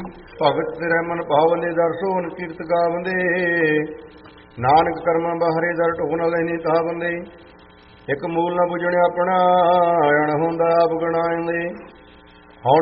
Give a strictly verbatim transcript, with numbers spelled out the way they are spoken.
ਭਗਤ ਤੇਰੇ ਮਨ ਭਾਵਨੇ ਦਰ ਸੋਨ ਕੀਰਤ ਗਾਵੰਦੇ। ਨਾਨਕ ਕਰਮਾਂ ਬਾਹਰੇ ਦਰ ਢੋ ਨ ਲੈਣੀ ਤਾਵੰਦੇ। ਇੱਕ ਮੂਲ ਨਾ ਬੁਝਣ ਆਪਣਾ ਅਣ ਹੁੰਦਾ ਆਪ ਗਣਾਉਂਦੇ।